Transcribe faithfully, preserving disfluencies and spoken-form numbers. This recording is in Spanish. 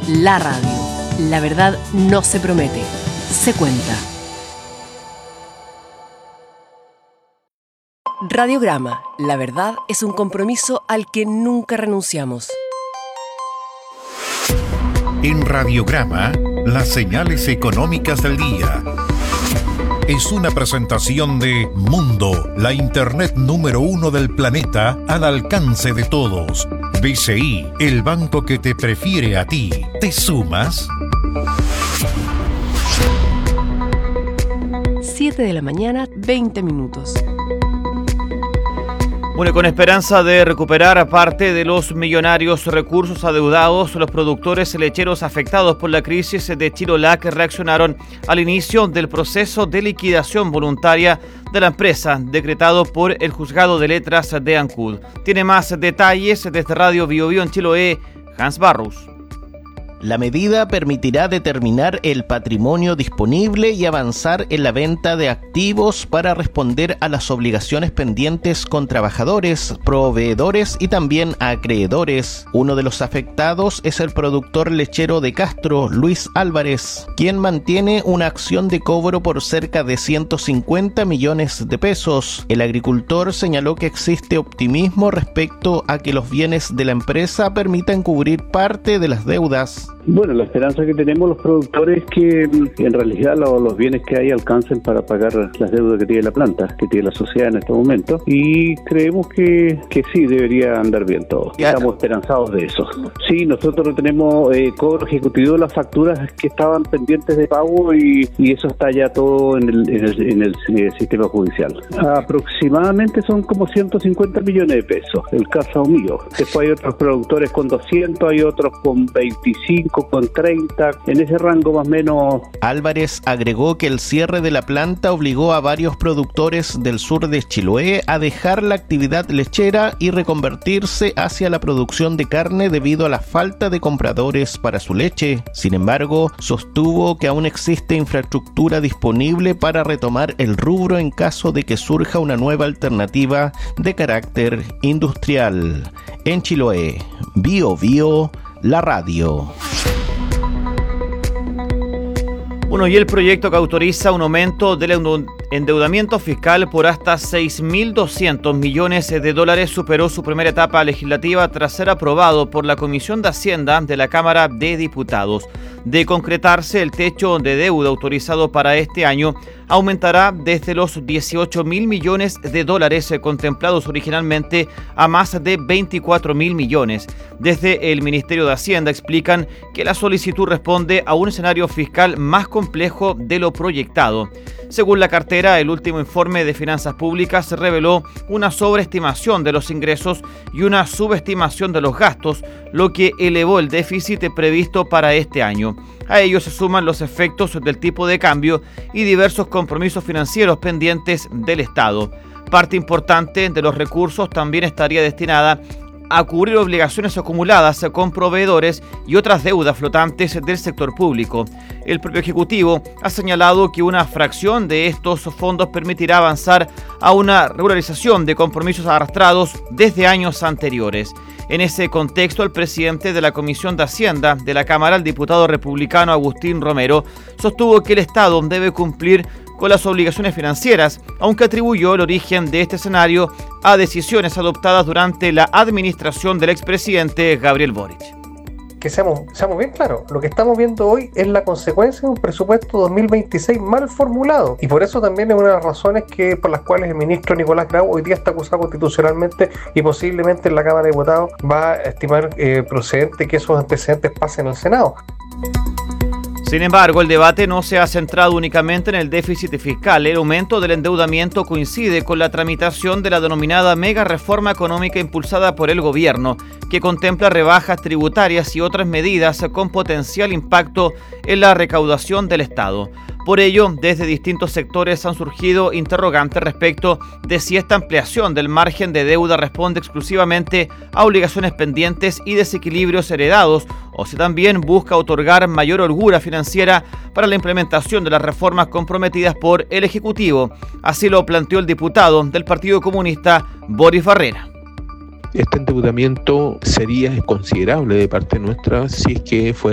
la radio. La verdad no se promete, se cuenta. Radiograma. La verdad es un compromiso al que nunca renunciamos. En Radiograma, las señales económicas del día. Es una presentación de Mundo, la internet número uno del planeta al alcance de todos. B C I, el banco que te prefiere a ti. ¿Te sumas? siete de la mañana, veinte minutos. Bueno, con esperanza de recuperar parte de los millonarios recursos adeudados, los productores lecheros afectados por la crisis de Chilolac reaccionaron al inicio del proceso de liquidación voluntaria de la empresa, decretado por el Juzgado de Letras de Ancud. Tiene más detalles desde Radio Bio Bio en Chiloé, Hans Barrus. La medida permitirá determinar el patrimonio disponible y avanzar en la venta de activos para responder a las obligaciones pendientes con trabajadores, proveedores y también acreedores. Uno de los afectados es el productor lechero de Castro, Luis Álvarez, quien mantiene una acción de cobro por cerca de ciento cincuenta millones de pesos. El agricultor señaló que existe optimismo respecto a que los bienes de la empresa permitan cubrir parte de las deudas. Bueno, la esperanza que tenemos los productores es que en realidad lo, los bienes que hay alcancen para pagar las deudas que tiene la planta, que tiene la sociedad en este momento, y creemos que, que sí, debería andar bien todo. Estamos esperanzados de eso. Sí, nosotros tenemos eh, cobro ejecutivo de las facturas que estaban pendientes de pago y, y eso está ya todo en el, en el, en el, en el sistema judicial. Aproximadamente son como ciento cincuenta millones de pesos, el caso mío. Después hay otros productores con doscientos, hay otros con veinticinco, con treinta, en ese rango más o menos. Álvarez agregó que el cierre de la planta obligó a varios productores del sur de Chiloé a dejar la actividad lechera y reconvertirse hacia la producción de carne debido a la falta de compradores para su leche. Sin embargo, sostuvo que aún existe infraestructura disponible para retomar el rubro en caso de que surja una nueva alternativa de carácter industrial. En Chiloé, Bio Bio, la radio. Bueno, y el proyecto que autoriza un aumento del endeudamiento fiscal por hasta seis mil doscientos millones de dólares superó su primera etapa legislativa tras ser aprobado por la Comisión de Hacienda de la Cámara de Diputados. De concretarse, el techo de deuda autorizado para este año aumentará desde los dieciocho mil millones de dólares contemplados originalmente a más de veinticuatro mil millones. Desde el Ministerio de Hacienda explican que la solicitud responde a un escenario fiscal más complejo de lo proyectado. Según la cartera, el último informe de finanzas públicas reveló una sobreestimación de los ingresos y una subestimación de los gastos, lo que elevó el déficit previsto para este año. A ello se suman los efectos del tipo de cambio y diversos compromisos financieros pendientes del Estado. Parte importante de los recursos también estaría destinada a cubrir obligaciones acumuladas con proveedores y otras deudas flotantes del sector público. El propio Ejecutivo ha señalado que una fracción de estos fondos permitirá avanzar a una regularización de compromisos arrastrados desde años anteriores. En ese contexto, el presidente de la Comisión de Hacienda de la Cámara, el diputado republicano Agustín Romero, sostuvo que el Estado debe cumplir con las obligaciones financieras, aunque atribuyó el origen de este escenario a decisiones adoptadas durante la administración del expresidente Gabriel Boric. Que seamos, seamos bien claros, lo que estamos viendo hoy es la consecuencia de un presupuesto dos mil veintiséis mal formulado, y por eso también es una de las razones que por las cuales el ministro Nicolás Grau hoy día está acusado constitucionalmente y posiblemente en la Cámara de Diputados va a estimar eh, procedente que esos antecedentes pasen al Senado. Sin embargo, el debate no se ha centrado únicamente en el déficit fiscal. El aumento del endeudamiento coincide con la tramitación de la denominada mega reforma económica impulsada por el gobierno, que contempla rebajas tributarias y otras medidas con potencial impacto en la recaudación del Estado. Por ello, desde distintos sectores han surgido interrogantes respecto de si esta ampliación del margen de deuda responde exclusivamente a obligaciones pendientes y desequilibrios heredados, o si también busca otorgar mayor holgura financiera para la implementación de las reformas comprometidas por el Ejecutivo. Así lo planteó el diputado del Partido Comunista, Boris Barrera. Este endeudamiento sería considerable de parte nuestra si es que fuera